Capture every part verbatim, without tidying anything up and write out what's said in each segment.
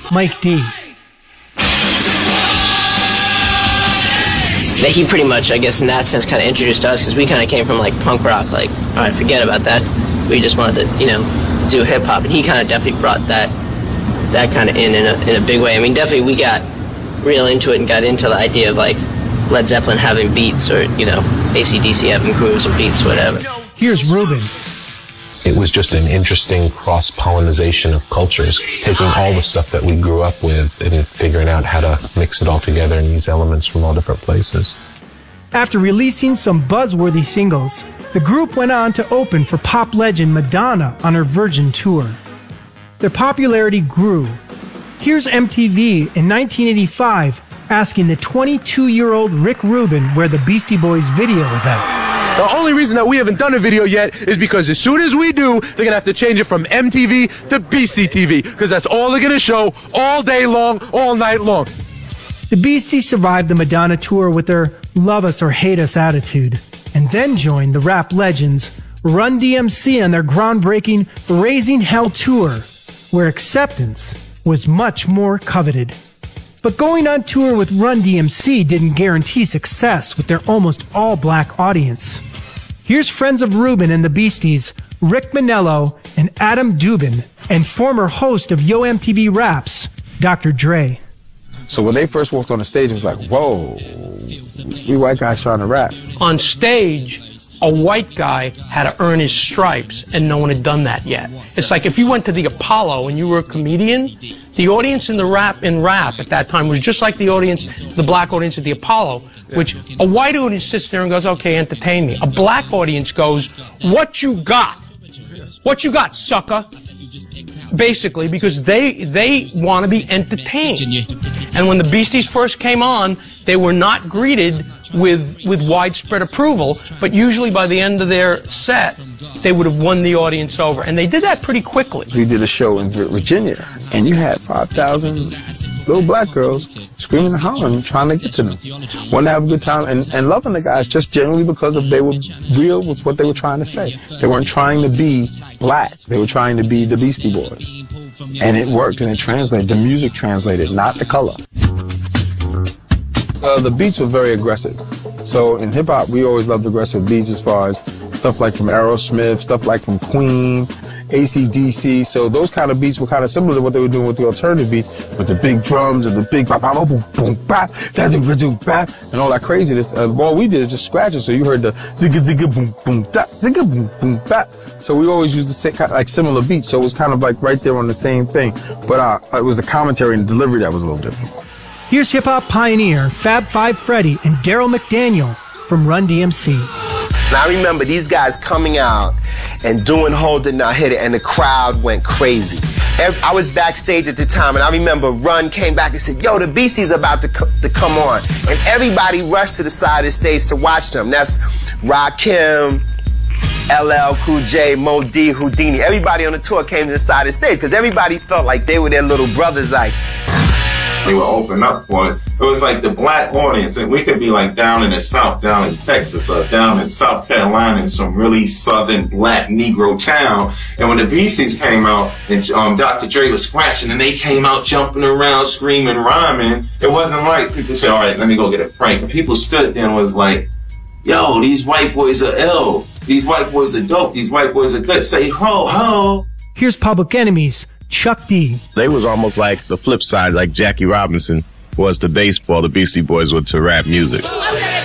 Mike D. That he pretty much, I guess, in that sense, kind of introduced us, because we kind of came from, like, punk rock, like, all right, forget about that. We just wanted to, you know, do hip-hop, and he kind of definitely brought that that kind of in in a, in a big way. I mean, definitely we got real into it and got into the idea of, like, Led Zeppelin having beats, or, you know, A C D C having grooves and beats, whatever. Here's Ruben. It was just an interesting cross-pollination of cultures, taking all the stuff that we grew up with and figuring out how to mix it all together in these elements from all different places. After releasing some buzzworthy singles, the group went on to open for pop legend Madonna on her Virgin tour. Their popularity grew. Here's M T V in nineteen eighty-five asking the twenty-two-year-old Rick Rubin where the Beastie Boys video is at. The only reason that we haven't done a video yet is because as soon as we do, they're going to have to change it from M T V to B C T V, because that's all they're going to show all day long, all night long. The Beasties survived the Madonna tour with their love us or hate us attitude, and then joined the rap legends Run D M C on their groundbreaking Raising Hell tour, where acceptance was much more coveted. But going on tour with Run D M C didn't guarantee success with their almost all-black audience. Here's friends of Rubin and the Beasties, Rick Manello and Adam Dubin, and former host of Yo M T V Raps, Doctor Dre. So when they first walked on the stage, it was like, whoa, we white guys trying to rap. On stage, a white guy had to earn his stripes, and no one had done that yet. It's like if you went to the Apollo and you were a comedian, the audience in the rap in rap at that time was just like the audience, the black audience at the Apollo, which a white audience sits there and goes, okay, entertain me. A black audience goes, what you got? What you got, sucker? Basically, because they they want to be entertained. And when the Beasties first came on, they were not greeted with with widespread approval, but usually by the end of their set, they would have won the audience over. And they did that pretty quickly. We did a show in Virginia, and you had five thousand little black girls screaming and hollering, trying to get to them. Wanting to have a good time and, and loving the guys just generally because of they were real with what they were trying to say. They weren't trying to be black. They were trying to be the Beastie Boys. And it worked, and it translated. The music translated, not the color. Uh, the beats were very aggressive. So in hip-hop, we always loved aggressive beats as far as stuff like from Aerosmith, stuff like from Queen, A C D C. So those kind of beats were kind of similar to what they were doing with the alternative beats, with the big drums and the big bop, bop, boom, boom, bop, bop, and all that craziness. Uh, all we did is just scratch it, so you heard the zigga zigga boom boom da, zigga boom boom bop. So we always used the same kind of, like similar beats, so it was kind of like right there on the same thing. But uh, it was the commentary and the delivery that was a little different. Here's hip-hop pioneer Fab Five Freddy and Daryl McDaniel from Run D M C. And I remember these guys coming out and doing Hold It Now Hit It, and the crowd went crazy. Every, I was backstage at the time, and I remember Run came back and said, yo, the Beasties about to, co to come on. And everybody rushed to the side of the stage to watch them. That's Rakim, L L Cool J, Mo D, Houdini. Everybody on the tour came to the side of the stage because everybody felt like they were their little brothers, like, they would open up for us. It was like the black audience, and we could be like down in the South, down in Texas, or down in South Carolina, in some really southern black Negro town. And when the Beasties came out, and um, Doctor Dre was scratching, and they came out jumping around, screaming, rhyming, it wasn't like people say, all right, let me go get a prank. And people stood there and was like, yo, these white boys are ill. These white boys are dope. These white boys are good. Say ho, ho. Here's Public Enemy's Chuck D. They was almost like the flip side, like Jackie Robinson was to baseball, the Beastie Boys were to rap music. Go,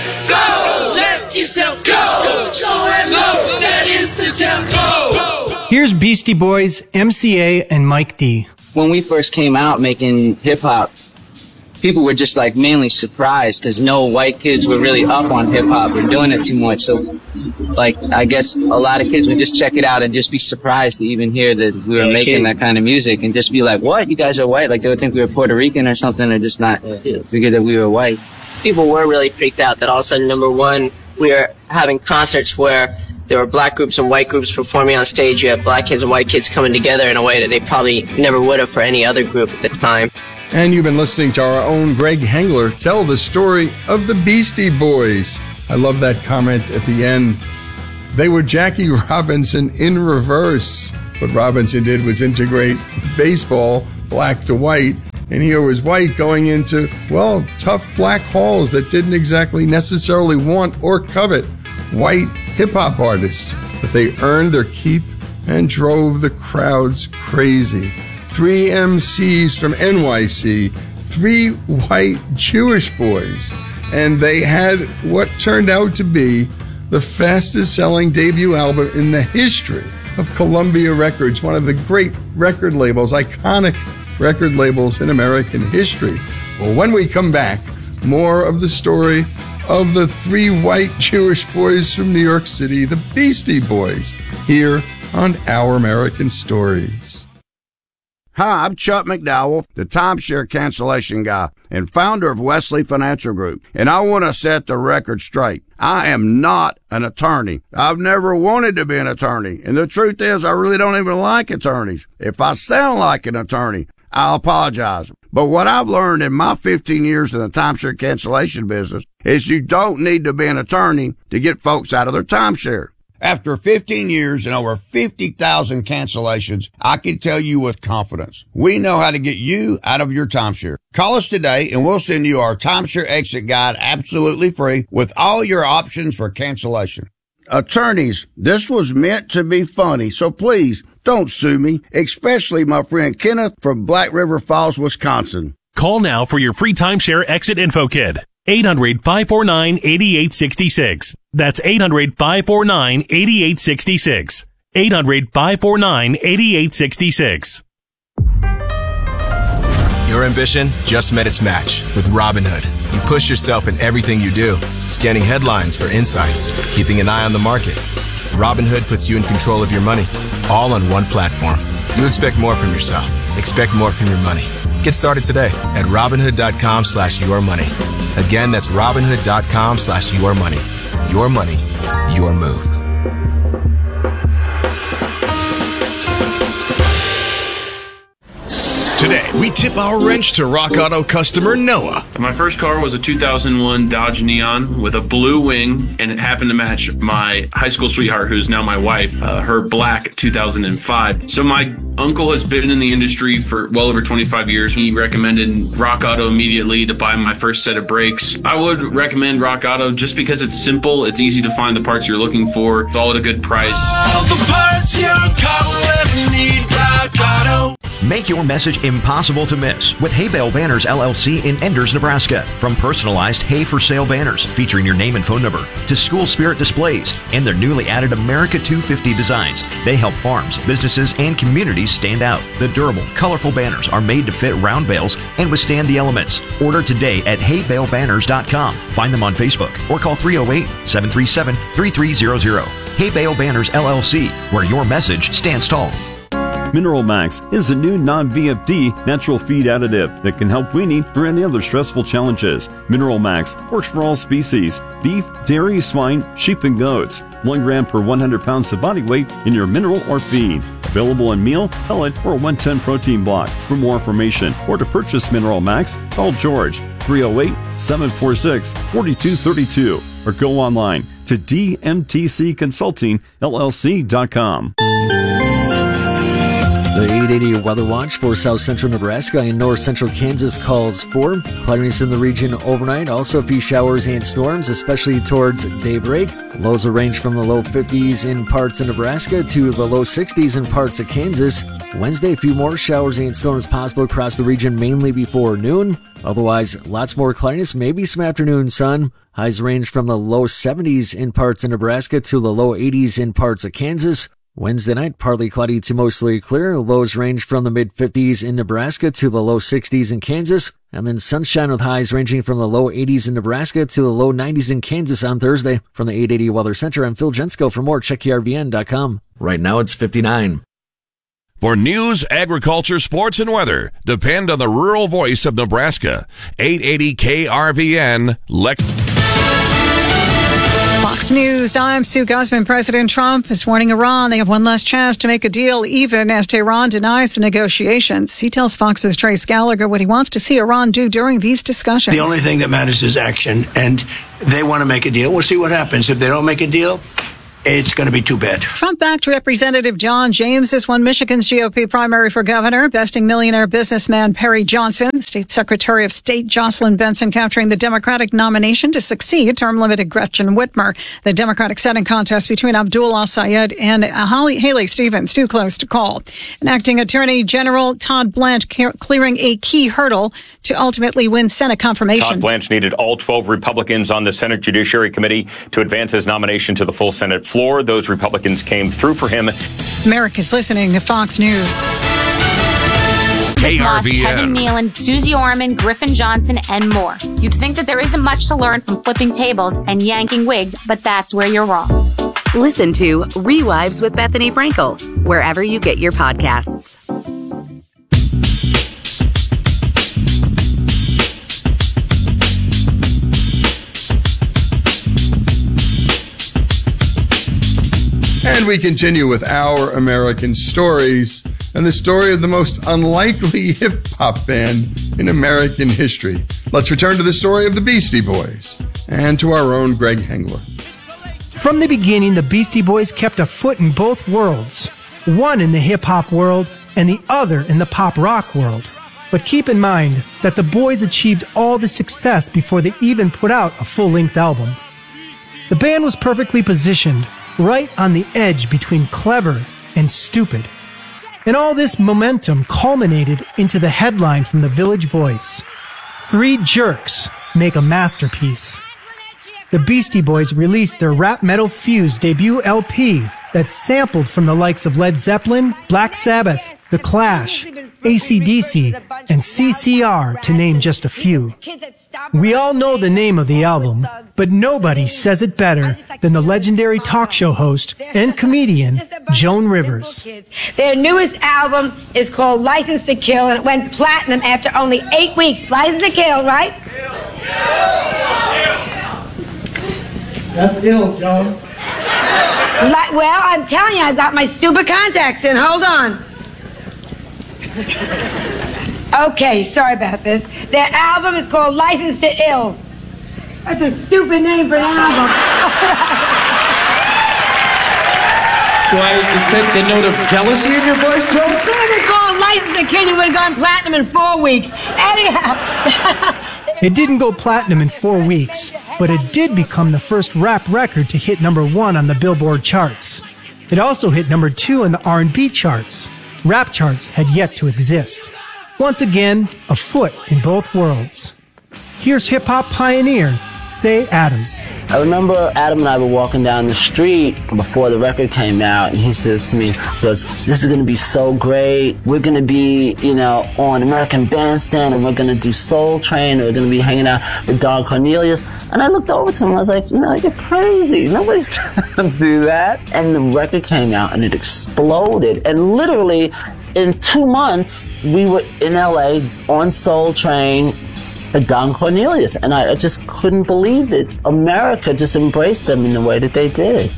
let yourself go, so hello, that is the tempo. Here's Beastie Boys, M C A, and Mike D. When we first came out making hip-hop, people were just like mainly surprised because no white kids were really up on hip-hop or doing it too much. So, like, I guess a lot of kids would just check it out and just be surprised to even hear that we were making that kind of music and just be like, what? You guys are white? Like, they would think we were Puerto Rican or something or just not figure that we were white. People were really freaked out that all of a sudden, number one, we were having concerts where there were black groups and white groups performing on stage. You had black kids and white kids coming together in a way that they probably never would have for any other group at the time. And you've been listening to our own Greg Hengler tell the story of the Beastie Boys. I love that comment at the end. They were Jackie Robinson in reverse. What Robinson did was integrate baseball, black to white, And here was White going into, well, tough black halls that didn't exactly necessarily want or covet white hip-hop artists. But they earned their keep and drove the crowds crazy. Three M Cs from N Y C, three white Jewish boys, and they had what turned out to be the fastest-selling debut album in the history of Columbia Records, one of the great record labels, iconic record labels in American history. Well, when we come back, more of the story of the three white Jewish boys from New York City, the Beastie Boys, here on Our American Stories. Hi, I'm Chuck McDowell, the timeshare cancellation guy and founder of Wesley Financial Group, and I want to set the record straight. I am not an attorney. I've never wanted to be an attorney, and the truth is I really don't even like attorneys. If I sound like an attorney, I'll apologize. But what I've learned in my fifteen years in the timeshare cancellation business is you don't need to be an attorney to get folks out of their timeshare. After fifteen years and over fifty thousand cancellations, I can tell you with confidence, we know how to get you out of your timeshare. Call us today and we'll send you our timeshare exit guide absolutely free with all your options for cancellation. Attorneys, this was meant to be funny, so please don't sue me, especially my friend Kenneth from Black River Falls, Wisconsin. Call now for your free timeshare exit info kit. eight hundred, five four nine, eight eight six six. That's eight hundred, five four nine, eight eight six six. eight hundred, five four nine, eight eight six six. Your ambition just met its match with Robinhood. You push yourself in everything you do, scanning headlines for insights, keeping an eye on the market. Robinhood puts you in control of your money, all on one platform. You expect more from yourself. Expect more from your money. Get started today at Robinhood.com slash your money. Again, that's Robinhood.com slash your money. Your money, your move. Today, we tip our wrench to Rock Auto customer Noah. My first car was a two thousand one Dodge Neon with a blue wing, and it happened to match my high school sweetheart, who's now my wife, uh, her black two thousand five. So my uncle has been in the industry for well over twenty-five years. He recommended Rock Auto immediately to buy my first set of brakes. I would recommend Rock Auto just because it's simple, it's easy to find the parts you're looking for, it's all at a good price. All the parts your car will ever need, Rock Auto. Make your message impossible to miss with Hay Bale Banners L L C in Enders, Nebraska. From personalized hay for sale banners featuring your name and phone number to school spirit displays and their newly added America two fifty designs, they help farms, businesses, and communities stand out. The durable, colorful banners are made to fit round bales and withstand the elements. Order today at hay bale banners dot com. Find them on Facebook or call three oh eight, seven three seven, three three zero zero. Hay Bale Banners L L C, where your message stands tall. Mineral Max is a new non-V F D natural feed additive that can help weaning or any other stressful challenges. Mineral Max works for all species: beef, dairy, swine, sheep, and goats. One gram per one hundred pounds of body weight in your mineral or feed. Available in meal, pellet, or one ten protein block. For more information or to purchase Mineral Max, call George three oh eight, seven four six, four two three two or go online to D M T C Consulting L L C dot com. The eight eighty Weather Watch for south central Nebraska and north central Kansas calls for cloudiness in the region overnight. Also a few showers and storms, especially towards daybreak. Lows will range from the low fifties in parts of Nebraska to the low sixties in parts of Kansas. Wednesday, a few more showers and storms possible across the region, mainly before noon. Otherwise, lots more cloudiness, maybe some afternoon sun. Highs range from the low seventies in parts of Nebraska to the low eighties in parts of Kansas. Wednesday night, partly cloudy to mostly clear. Lows range from the mid-fifties in Nebraska to the low sixties in Kansas. And then sunshine with highs ranging from the low eighties in Nebraska to the low nineties in Kansas on Thursday. From the eight eighty Weather Center, I'm Phil Jensko. For more, check E R V N dot com. Right now, it's fifty-nine. For news, agriculture, sports, and weather, depend on the rural voice of Nebraska. eight eighty K R V N, Lex. Fox News, I'm Sue Guzman. President Trump is warning Iran they have one last chance to make a deal, even as Tehran denies the negotiations. He tells Fox's Trace Gallagher what he wants to see Iran do during these discussions. The only thing that matters is action, and they want to make a deal. We'll see what happens. If they don't make a deal, it's going to be too bad. Trump-backed Representative John James has won Michigan's G O P primary for governor, besting millionaire businessman Perry Johnson. State Secretary of State Jocelyn Benson capturing the Democratic nomination to succeed term-limited Gretchen Whitmer. The Democratic setting contest between Abdul Al-Sayed and Holly, Haley Stevens too close to call. An acting Attorney General Todd Blanche clearing a key hurdle to ultimately win Senate confirmation. Todd Blanche needed all twelve Republicans on the Senate Judiciary Committee to advance his nomination to the full Senate floor. Those Republicans came through for him. America's listening to Fox News. K R V N. Kevin Nealon, Susie Orman, Griffin Johnson, and more. You'd think that there isn't much to learn from flipping tables and yanking wigs, but that's where you're wrong. Listen to Rewives with Bethany Frankel, wherever you get your podcasts. And we continue with Our American Stories and the story of the most unlikely hip-hop band in American history. Let's return to the story of the Beastie Boys and to our own Greg Hengler. From the beginning, the Beastie Boys kept a foot in both worlds, one in the hip-hop world and the other in the pop-rock world. But keep in mind that the boys achieved all the success before they even put out a full-length album. The band was perfectly positioned, right on the edge between clever and stupid. And all this momentum culminated into the headline from the Village Voice: Three Jerks Make a Masterpiece. The Beastie Boys released their Rap Metal Fuse debut L P that sampled from the likes of Led Zeppelin, Black Sabbath, The Clash, A C D C, and C C R, to name just a few. We all know the name of the album, but nobody says it better than the legendary talk show host and comedian Joan Rivers. Their newest album is called License to Kill, and it went platinum after only eight weeks. License to Kill, right? That's ill, Joan. Like, well, I'm telling you, I got my stupid contacts in. Hold on. Okay, sorry about this. Their album is called License to Ill. That's a stupid name for an album. Do I detect the note of jealousy in your voice, Joe? If they called License to Kill, you would have gone platinum in four weeks. Anyhow. It didn't go platinum in four weeks, but it did become the first rap record to hit number one on the Billboard charts. It also hit number two in the R and B charts. Rap charts had yet to exist. Once again, a foot in both worlds. Here's hip-hop pioneer Say Adams. I remember Adam and I were walking down the street before the record came out, and he says to me, he goes, "This is going to be so great. We're going to be, you know, on American Bandstand, and we're going to do Soul Train, and we're going to be hanging out with Don Cornelius." And I looked over to him, I was like, you know, you're crazy. Nobody's going to do that. And the record came out, and it exploded. And literally, in two months, we were in L A on Soul Train, Don Cornelius, and I, I just couldn't believe that America just embraced them in the way that they did.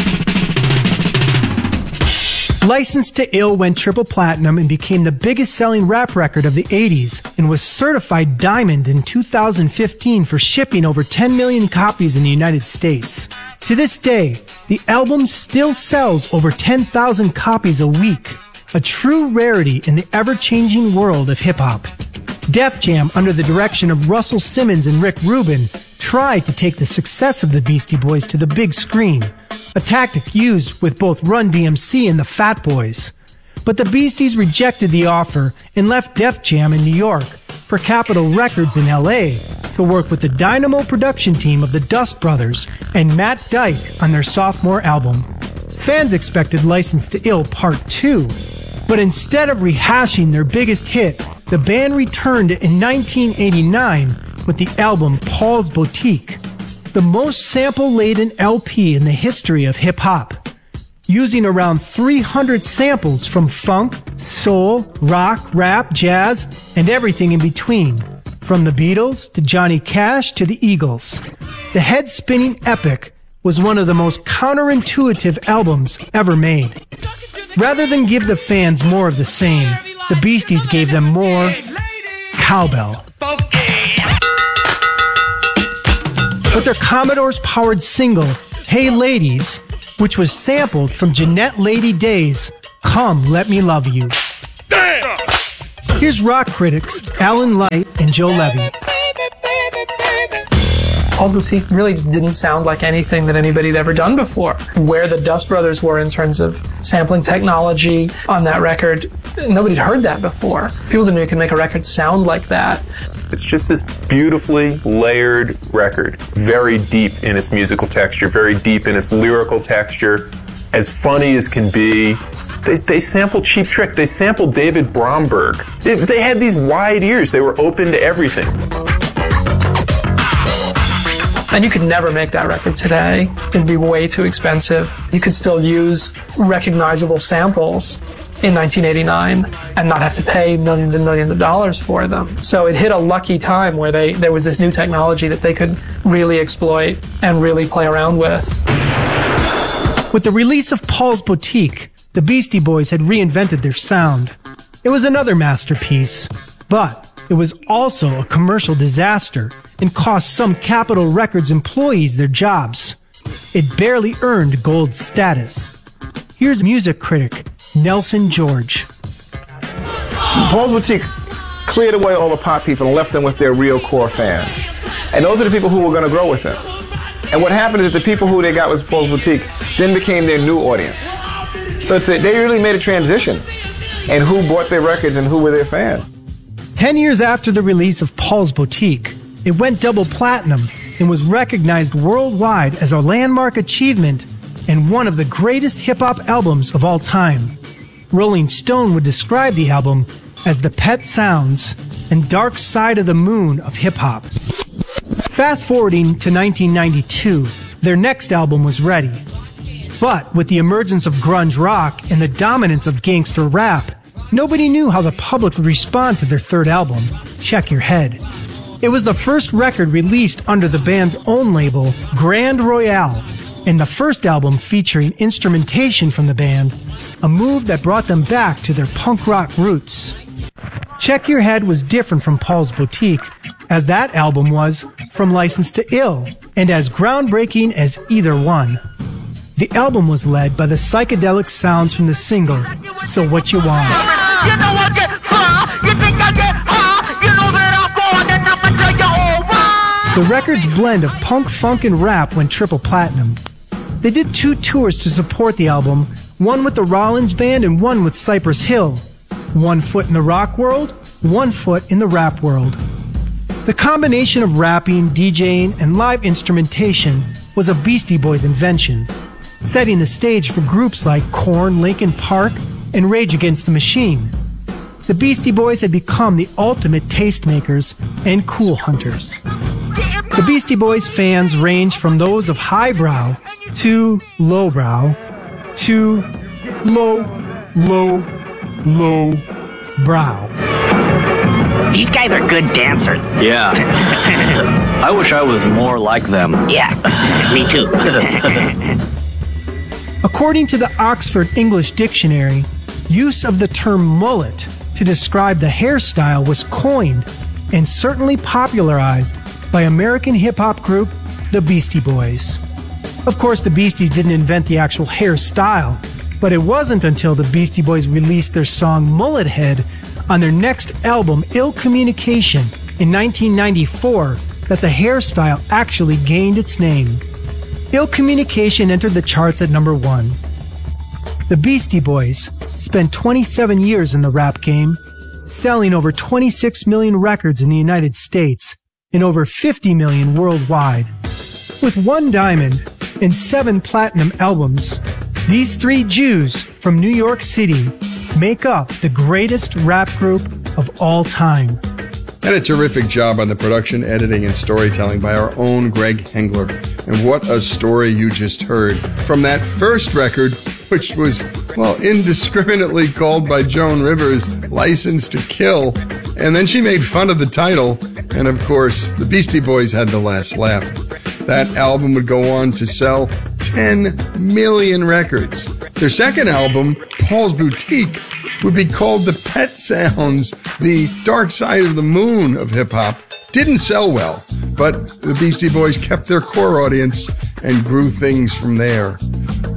License to Ill went triple platinum and became the biggest selling rap record of the eighties and was certified diamond in two thousand fifteen for shipping over ten million copies in the United States. To this day, the album still sells over ten thousand copies a week, a true rarity in the ever-changing world of hip-hop. Def Jam, under the direction of Russell Simmons and Rick Rubin, tried to take the success of the Beastie Boys to the big screen, a tactic used with both Run D M C and the Fat Boys. But the Beasties rejected the offer and left Def Jam in New York for Capitol Records in L A to work with the Dynamo production team of the Dust Brothers and Matt Dyke on their sophomore album. Fans expected License to Ill Part two, but instead of rehashing their biggest hit, the band returned in nineteen eighty-nine with the album Paul's Boutique, the most sample-laden L P in the history of hip-hop, using around three hundred samples from funk, soul, rock, rap, jazz, and everything in between, from the Beatles to Johnny Cash to the Eagles. The head-spinning epic was one of the most counterintuitive albums ever made. Rather than give the fans more of the same, the Beasties gave them more cowbell. But their Commodores-powered single, Hey Ladies, which was sampled from Jeanette Lady Day's Come Let Me Love You. Dance! Here's rock critics Alan Light and Joe Levy. Paul's Boutique really just didn't sound like anything that anybody had ever done before. Where the Dust Brothers were in terms of sampling technology on that record, nobody'd heard that before. People didn't know you could make a record sound like that. It's just this beautifully layered record, very deep in its musical texture, very deep in its lyrical texture, as funny as can be. They, they sampled Cheap Trick, they sampled David Bromberg. They, they had these wide ears, they were open to everything. And you could never make that record today. It'd be way too expensive. You could still use recognizable samples in nineteen eighty-nine and not have to pay millions and millions of dollars for them. So it hit a lucky time where they there was this new technology that they could really exploit and really play around with. With the release of Paul's Boutique, the Beastie Boys had reinvented their sound. It was another masterpiece, but it was also a commercial disaster and cost some Capitol Records employees their jobs. It barely earned gold status. Here's music critic Nelson George. Paul's Boutique cleared away all the pop people and left them with their real core fans. And those are the people who were going to grow with them. And what happened is the people who they got with Paul's Boutique then became their new audience. So it's a, they really made a transition in who bought their records and who were their fans. Ten years after the release of Paul's Boutique, it went double platinum and was recognized worldwide as a landmark achievement and one of the greatest hip-hop albums of all time. Rolling Stone would describe the album as the Pet Sounds and Dark Side of the Moon of hip-hop. Fast forwarding to nineteen ninety-two, their next album was ready. But with the emergence of grunge rock and the dominance of gangster rap, nobody knew how the public would respond to their third album, Check Your Head. It was the first record released under the band's own label, Grand Royale, and the first album featuring instrumentation from the band, a move that brought them back to their punk rock roots. Check Your Head was different from Paul's Boutique, as that album was From License to Ill, and as groundbreaking as either one. The album was led by the psychedelic sounds from the single, So What You Want. You know I get high, you think I get high, you know that I'm born and I'ma tell you alright. The record's blend of punk, funk, and rap went triple platinum. They did two tours to support the album, one with the Rollins Band and one with Cypress Hill. One foot in the rock world, one foot in the rap world. The combination of rapping, DJing, and live instrumentation was a Beastie Boys invention, setting the stage for groups like Korn, Linkin Park, and Rage Against the Machine. The Beastie Boys had become the ultimate tastemakers and cool hunters. The Beastie Boys fans range from those of highbrow to lowbrow to low, low, low brow. These guys are good dancers. Yeah. I wish I was more like them. Yeah, me too. According to the Oxford English Dictionary, use of the term mullet to describe the hairstyle was coined and certainly popularized by American hip-hop group the Beastie Boys. Of course, the Beasties didn't invent the actual hairstyle, but it wasn't until the Beastie Boys released their song Mullet Head on their next album, Ill Communication, in nineteen ninety-four, that the hairstyle actually gained its name. Ill Communication entered the charts at number one. The Beastie Boys spent twenty-seven years in the rap game, selling over twenty-six million records in the United States and over fifty million worldwide. With one diamond and seven platinum albums, these three Jews from New York City make up the greatest rap group of all time. And a terrific job on the production, editing, and storytelling by our own Greg Hengler. And what a story you just heard from that first record, which was, well, indiscriminately called by Joan Rivers License to Kill. And then she made fun of the title. And of course, the Beastie Boys had the last laugh. That album would go on to sell ten million records. Their second album, Paul's Boutique, would be called The Pet Sounds, the Dark Side of the Moon of hip-hop. Didn't sell well, but the Beastie Boys kept their core audience and grew things from there.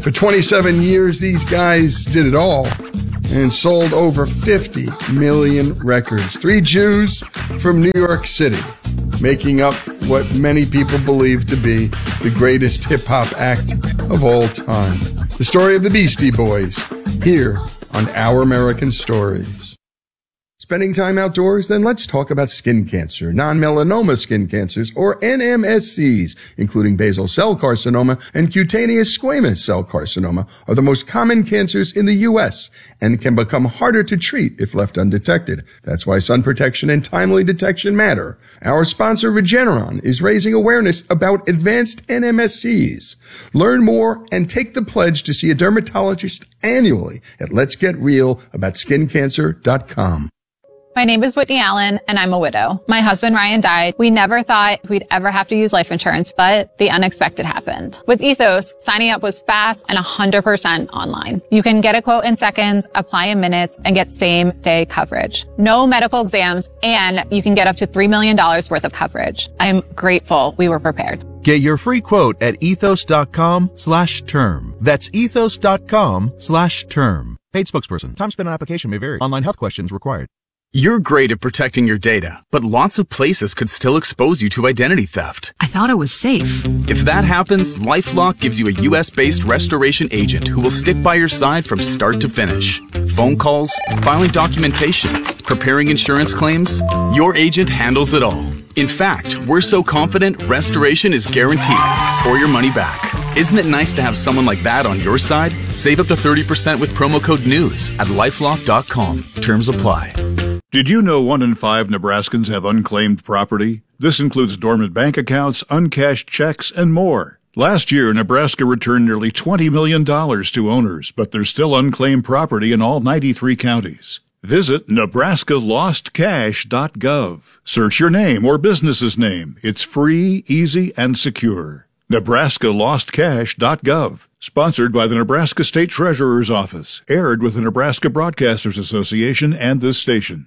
For twenty-seven years, these guys did it all and sold over fifty million records. Three Jews from New York City, making up what many people believe to be the greatest hip-hop act of all time. The story of the Beastie Boys, here on Our American Stories. Spending time outdoors? Then let's talk about skin cancer, non-melanoma skin cancers, or N M S Cs, including basal cell carcinoma and cutaneous squamous cell carcinoma, are the most common cancers in the U S and can become harder to treat if left undetected. That's why sun protection and timely detection matter. Our sponsor, Regeneron, is raising awareness about advanced N M S Cs. Learn more and take the pledge to see a dermatologist annually at lets get real about skin cancer dot com. My name is Whitney Allen, and I'm a widow. My husband, Ryan, died. We never thought we'd ever have to use life insurance, but the unexpected happened. With Ethos, signing up was fast and one hundred percent online. You can get a quote in seconds, apply in minutes, and get same-day coverage. No medical exams, and you can get up to three million dollars worth of coverage. I'm grateful we were prepared. Get your free quote at ethos.com slash term. That's ethos.com slash term. Paid spokesperson. Time spent on application may vary. Online health questions required. You're great at protecting your data, but lots of places could still expose you to identity theft. I thought it was safe. If that happens, LifeLock gives you a U S-based restoration agent who will stick by your side from start to finish. Phone calls, filing documentation, preparing insurance claims, your agent handles it all. In fact, we're so confident restoration is guaranteed or your money back. Isn't it nice to have someone like that on your side? Save up to thirty percent with promo code NEWS at lifelock dot com. Terms apply. Did you know one in five Nebraskans have unclaimed property? This includes dormant bank accounts, uncashed checks, and more. Last year, Nebraska returned nearly twenty million dollars to owners, but there's still unclaimed property in all ninety-three counties. Visit nebraska lost cash dot gov. Search your name or business's name. It's free, easy, and secure. nebraska lost cash dot gov. Sponsored by the Nebraska State Treasurer's Office. Aired with the Nebraska Broadcasters Association and this station.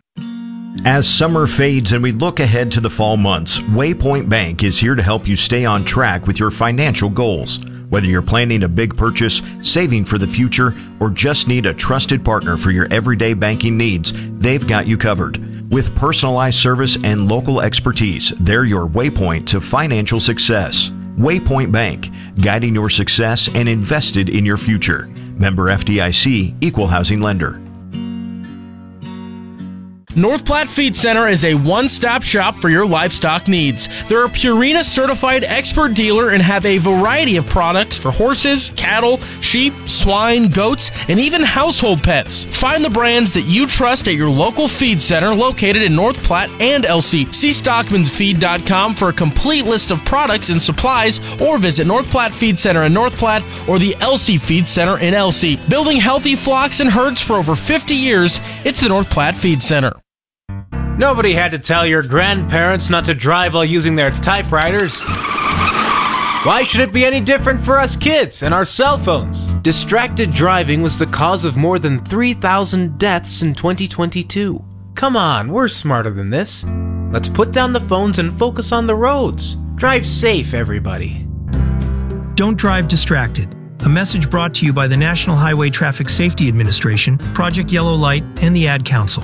As summer fades and we look ahead to the fall months, Waypoint Bank is here to help you stay on track with your financial goals. Whether you're planning a big purchase, saving for the future, or just need a trusted partner for your everyday banking needs, they've got you covered. With personalized service and local expertise, they're your waypoint to financial success. Waypoint Bank, guiding your success and invested in your future. Member F D I C, Equal Housing Lender. North Platte Feed Center is a one-stop shop for your livestock needs. They're a Purina certified expert dealer and have a variety of products for horses, cattle, sheep, swine, goats, and even household pets. Find the brands that you trust at your local feed center located in North Platte and L C. See stockmans feed dot com for a complete list of products and supplies, or visit North Platte Feed Center in North Platte or the L C Feed Center in L C. Building healthy flocks and herds for over fifty years, it's the North Platte Feed Center. Nobody had to tell your grandparents not to drive while using their typewriters. Why should it be any different for us kids and our cell phones? Distracted driving was the cause of more than three thousand deaths in twenty twenty-two. Come on, we're smarter than this. Let's put down the phones and focus on the roads. Drive safe, everybody. Don't drive distracted. A message brought to you by the National Highway Traffic Safety Administration, Project Yellow Light, and the Ad Council.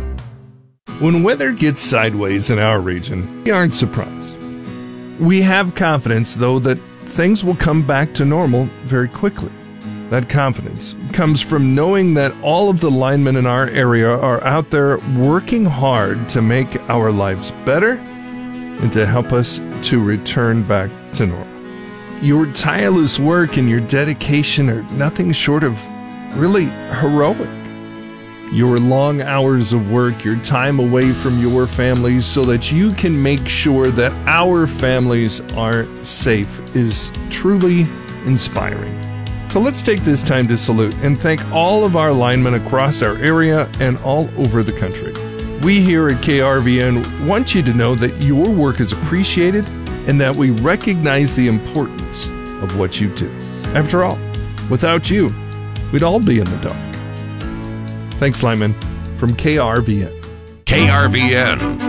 When weather gets sideways in our region, we aren't surprised. We have confidence, though, that things will come back to normal very quickly. That confidence comes from knowing that all of the linemen in our area are out there working hard to make our lives better and to help us to return back to normal. Your tireless work and your dedication are nothing short of really heroic. Your long hours of work, your time away from your families so that you can make sure that our families are safe is truly inspiring. So let's take this time to salute and thank all of our linemen across our area and all over the country. We here at K R V N want you to know that your work is appreciated and that we recognize the importance of what you do. After all, without you, we'd all be in the dark. Thanks, Lyman, from K R V N. K R V N.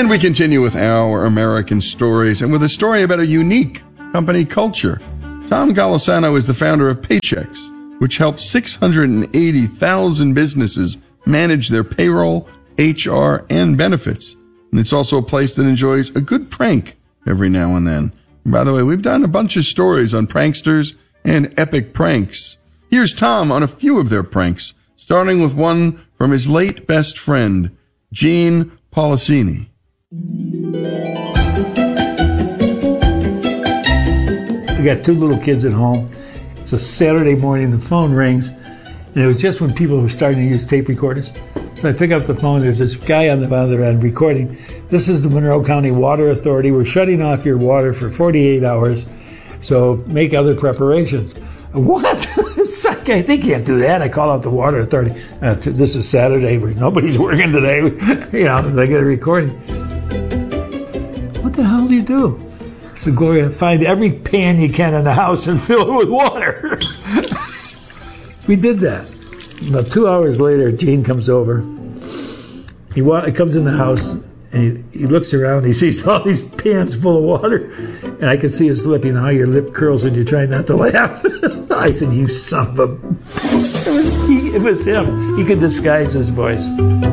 And we continue with our American stories and with a story about a unique company culture. Tom Golisano is the founder of Paychex, which helps six hundred eighty thousand businesses manage their payroll, H R, and benefits. And it's also a place that enjoys a good prank every now and then. And by the way, we've done a bunch of stories on pranksters and epic pranks. Here's Tom on a few of their pranks, starting with one from his late best friend, Gene Policini. We got two little kids at home. It's a Saturday morning, the phone rings, and it was just when people were starting to use tape recorders. So I pick up the phone, there's this guy on the other end recording. This is the Monroe County Water Authority. We're shutting off your water for forty-eight hours, so make other preparations. What? I think you can't do that. I call out the Water Authority. Uh, t- this is Saturday. Nobody's working today. You know, they get a recording. What the hell do you do? I said, Gloria, find every pan you can in the house and fill it with water. We did that. About two hours later, Gene comes over. He, wa- he comes in the house, and he, he looks around. He sees all these pans full of water. And I can see his lip. You know how your lip curls when you try not to laugh? I said, you son of a... It was, he, it was him. He could disguise his voice.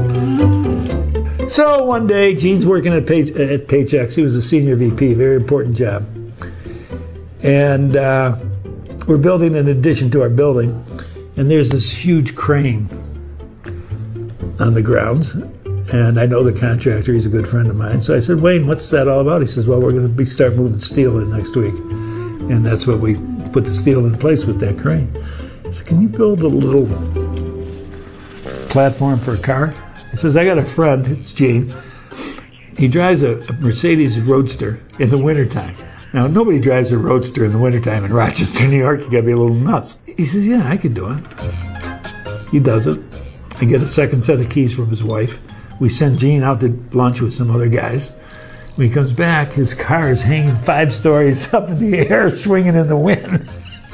So one day, Gene's working at, Pay, at Paychex. He was a senior V P, very important job. And uh, we're building an addition to our building, and there's this huge crane on the ground. And I know the contractor, he's a good friend of mine. So I said, Wayne, what's that all about? He says, well, we're going to be start moving steel in next week. And that's what we put the steel in place with that crane. I said, can you build a little platform for a car? He says, I got a friend, it's Gene. He drives a, a Mercedes Roadster in the wintertime. Now, nobody drives a Roadster in the wintertime in Rochester, New York. You got to be a little nuts. He says, yeah, I could do it. He does it. I get a second set of keys from his wife. We send Gene out to lunch with some other guys. When he comes back, his car is hanging five stories up in the air, swinging in the wind.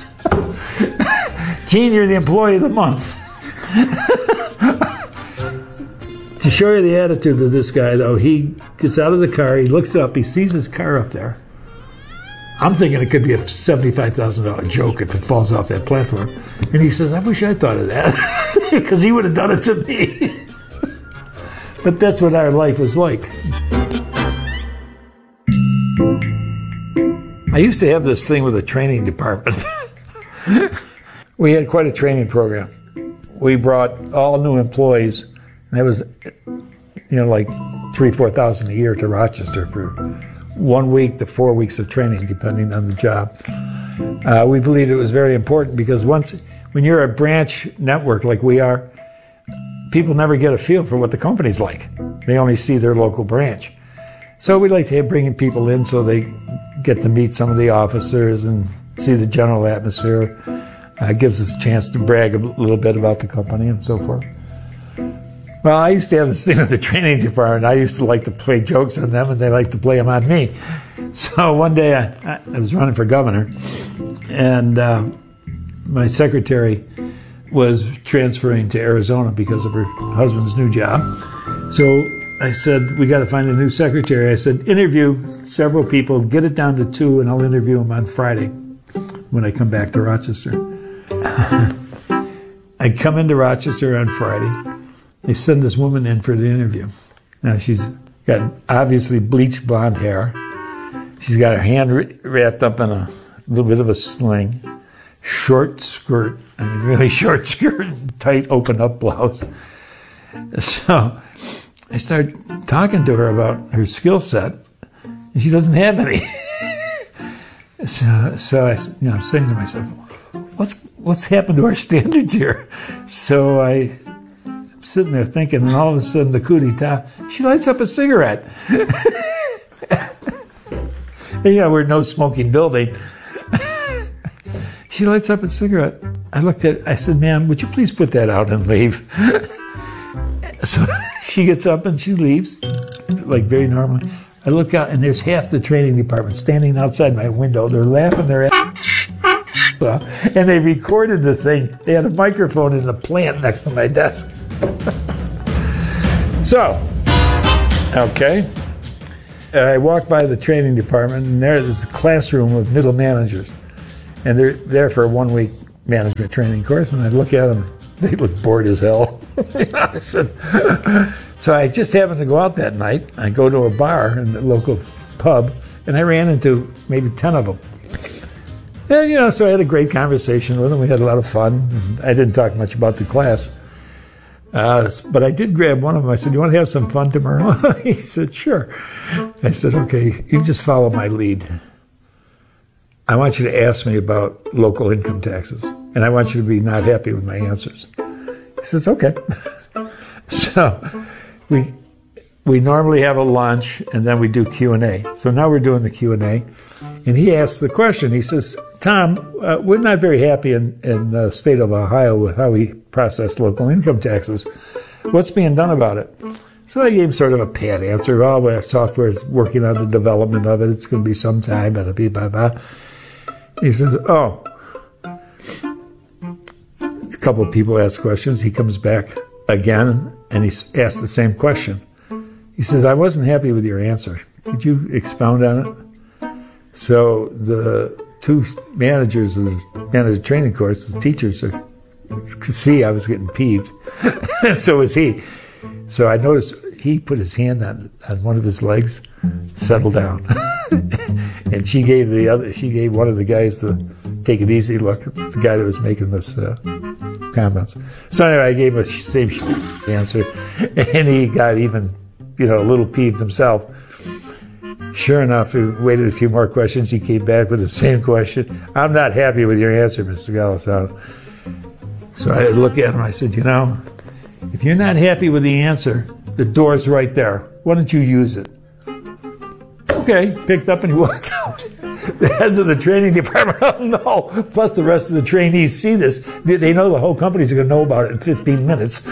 Gene, you're the employee of the month. To show you the attitude of this guy, though, he gets out of the car, he looks up, he sees his car up there. I'm thinking it could be a seventy-five thousand dollars joke if it falls off that platform. And he says, I wish I thought of that, because he would have done it to me. But that's what our life was like. I used to have this thing with a training department. We had quite a training program. We brought all new employees, and that was, you know, like three, four thousand a year to Rochester for one week to four weeks of training, depending on the job. Uh, we believed it was very important because once, when you're a branch network like we are, people never get a feel for what the company's like. They only see their local branch. So we like to have bringing people in so they get to meet some of the officers and see the general atmosphere. Uh, it gives us a chance to brag a little bit about the company and so forth. Well, I used to have this thing with the training department. I used to like to play jokes on them, and they liked to play them on me. So one day I, I was running for governor, and uh, my secretary was transferring to Arizona because of her husband's new job. So I said, we got to find a new secretary. I said, interview several people, get it down to two, and I'll interview them on Friday when I come back to Rochester. I come into Rochester on Friday. They send this woman in for the interview. Now, she's got obviously bleached blonde hair. She's got her hand wrapped up in a little bit of a sling. Short skirt, I mean really short skirt, tight open up blouse. So I start talking to her about her skill set, and she doesn't have any. so so I, you know, I'm saying to myself, what's what's happened to our standards here? So I, I'm sitting there thinking, and all of a sudden the coup d'etat, she lights up a cigarette. You know, we're a no smoking building. She lights up a cigarette. I looked at it. I said, ma'am, would you please put that out and leave? So she gets up and she leaves, like very normally. I look out, and there's half the training department standing outside my window. They're laughing their ass off. And they recorded the thing. They had a microphone in the plant next to my desk. So, okay. I walked by the training department, and there's a classroom of middle managers. And they're there for a one-week management training course, and I look at them, they look bored as hell. I said, so I just happened to go out that night. I go to a bar in the local pub, and I ran into maybe ten of them. And, you know, so I had a great conversation with them. We had a lot of fun. And I didn't talk much about the class. Uh, but I did grab one of them. I said, you want to have some fun tomorrow? He said, sure. I said, okay, you just follow my lead. I want you to ask me about local income taxes, and I want you to be not happy with my answers. He says, okay. So we we normally have a lunch, and then we do Q and A. So now we're doing the Q and A, and he asked the question. He says, Tom, uh, we're not very happy in, in the state of Ohio with how we process local income taxes. What's being done about it? So I gave him sort of a pat answer. Oh, our software is working on the development of it. It's going to be some time. Blah, blah, blah, blah. He says, oh. A couple of people ask questions. He comes back again, and he asks the same question. He says, I wasn't happy with your answer. Could you expound on it? So the two managers of the manager training course, the teachers, are, could see I was getting peeved. And so was he. So I noticed he put his hand on, on one of his legs, settled down. And she gave the other, she gave one of the guys the take it easy look, the guy that was making this uh, comments. So anyway, I gave him the same answer, and he got even, you know, a little peeved himself. Sure enough, we waited a few more questions. He came back with the same question. I'm not happy with your answer, Mister Golisano. So I looked at him, I said, you know, if you're not happy with the answer, the door's right there. Why don't you use it? Okay, picked up and he walked out. The heads of the training department, oh no, plus the rest of the trainees see this. They know the whole company's going to know about it in fifteen minutes.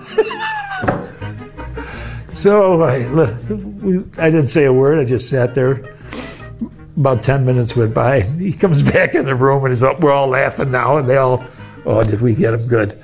So I, I didn't say a word. I just sat there. About ten minutes went by. He comes back in the room and he's up. We're all laughing now, and they all, oh, did we get him good?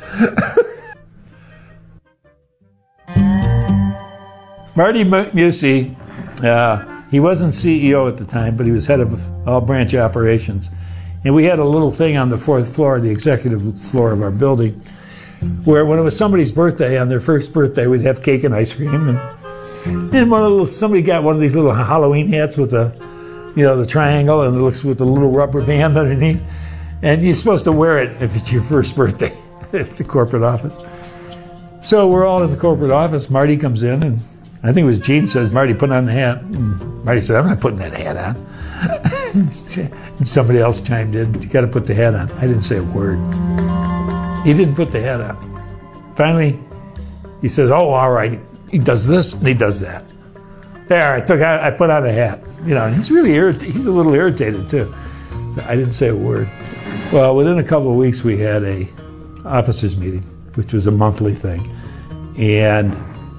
Marty Musi, uh, he wasn't C E O at the time, but he was head of all branch operations. And we had a little thing on the fourth floor, the executive floor of our building, where when it was somebody's birthday, on their first birthday, we'd have cake and ice cream. And, and one of the, somebody got one of these little Halloween hats with the, you know, the triangle, and it looks with the little rubber band underneath. And you're supposed to wear it if it's your first birthday at the corporate office. So we're all in the corporate office. Marty comes in, and I think it was Gene says, Marty, put on the hat. And Marty said, I'm not putting that hat on. And somebody else chimed in, you got to put the hat on. I didn't say a word. He didn't put the hat on. Finally, he says, oh, all right. He does this and he does that. There, I took out, I put on a hat. You know, and he's really irritated. He's a little irritated too. I didn't say a word. Well, within a couple of weeks, we had a officers meeting, which was a monthly thing. And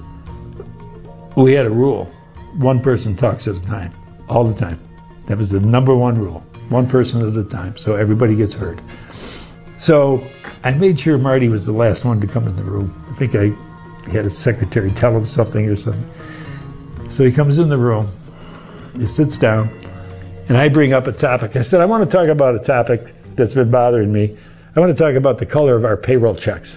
we had a rule. One person talks at a time, all the time. That was the number one rule. One person at a time, so everybody gets heard. So I made sure Marty was the last one to come in the room. I think I had a secretary tell him something or something. So he comes in the room, he sits down, and I bring up a topic. I said, I want to talk about a topic that's been bothering me. I want to talk about the color of our payroll checks.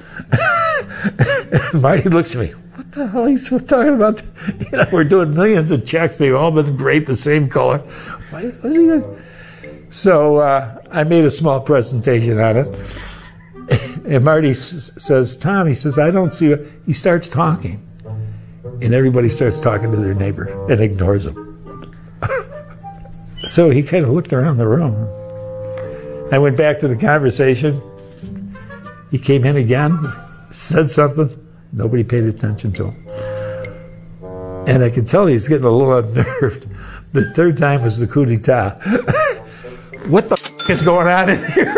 Marty looks at me, what the hell are you still talking about? You know, we're doing millions of checks. They've all been great, the same color. Why is, what's he doing? So uh, I made a small presentation on it. And Marty s- says, Tom, he says, I don't see it. He starts talking. And everybody starts talking to their neighbor and ignores him. So he kind of looked around the room. I went back to the conversation. He came in again, said something. Nobody paid attention to him. And I could tell he's getting a little unnerved. The third time was the coup d'etat. What the f- is going on in here?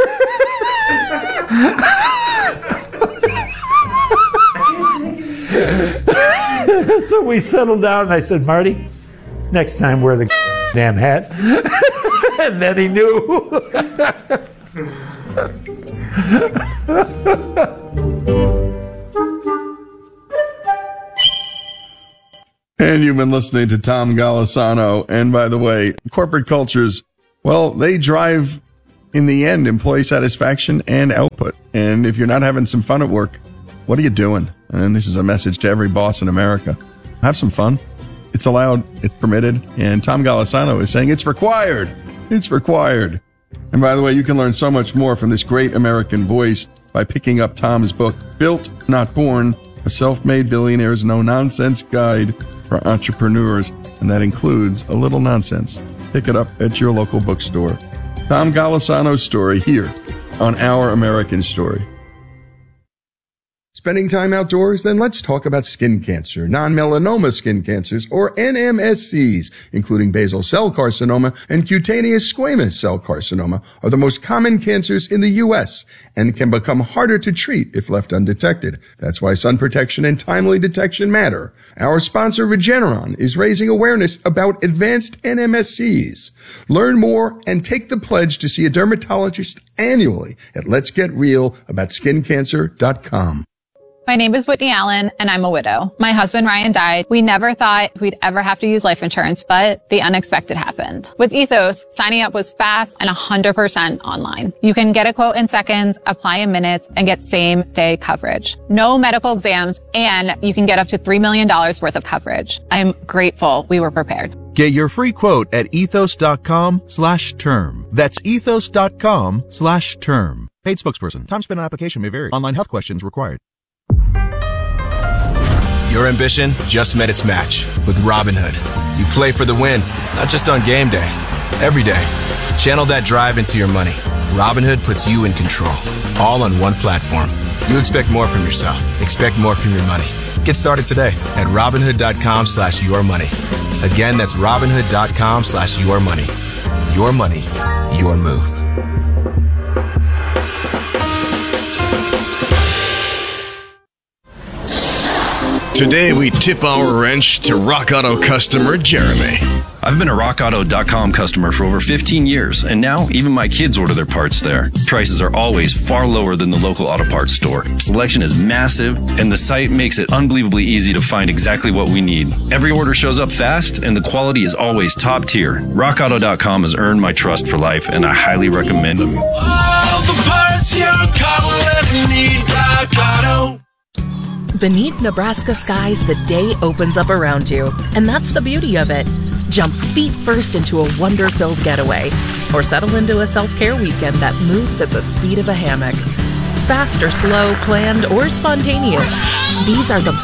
So we settled down, and I said, Marty, next time wear the damn hat. And then he knew. And you've been listening to Tom Golisano. And by the way, corporate cultures, well, they drive, in the end, employee satisfaction and output. And if you're not having some fun at work, what are you doing? And this is a message to every boss in America. Have some fun. It's allowed. It's permitted. And Tom Golisano is saying it's required. It's required. And by the way, you can learn so much more from this great American voice by picking up Tom's book, Built, Not Born, A Self-Made Billionaire's No-Nonsense Guide for Entrepreneurs. And that includes a little nonsense. Pick it up at your local bookstore. Tom Golisano's story here on Our American Story. Spending time outdoors? Then let's talk about skin cancer, non-melanoma skin cancers, or N M S Cs, including basal cell carcinoma and cutaneous squamous cell carcinoma, are the most common cancers in the U S and can become harder to treat if left undetected. That's why sun protection and timely detection matter. Our sponsor, Regeneron, is raising awareness about advanced N M S Cs. Learn more and take the pledge to see a dermatologist annually at lets get real about skin cancer dot com. My name is Whitney Allen, and I'm a widow. My husband, Ryan, died. We never thought we'd ever have to use life insurance, but the unexpected happened. With Ethos, signing up was fast and one hundred percent online. You can get a quote in seconds, apply in minutes, and get same-day coverage. No medical exams, and you can get up to three million dollars worth of coverage. I'm grateful we were prepared. Get your free quote at ethos.com slash term. That's ethos.com slash term. Paid spokesperson. Time spent on application may vary. Online health questions required. Your ambition just met its match with Robinhood. You play for the win, not just on game day, every day. Channel that drive into your money. Robinhood puts you in control, all on one platform. You expect more from yourself. Expect more from your money. Get started today at Robinhood.com slash your money. Again, that's Robinhood.com slash your money. Your money, your move. Today, we tip our wrench to Rock Auto customer Jeremy. I've been a rock auto dot com customer for over fifteen years, and now even my kids order their parts there. Prices are always far lower than the local auto parts store. Selection is massive, and the site makes it unbelievably easy to find exactly what we need. Every order shows up fast, and the quality is always top tier. rock auto dot com has earned my trust for life, and I highly recommend them. All the parts your car will ever need, Rock Auto. Beneath Nebraska skies, the day opens up around you, and that's the beauty of it. Jump feet first into a wonder-filled getaway, or settle into a self-care weekend that moves at the speed of a hammock. Fast or slow, planned or spontaneous, these are the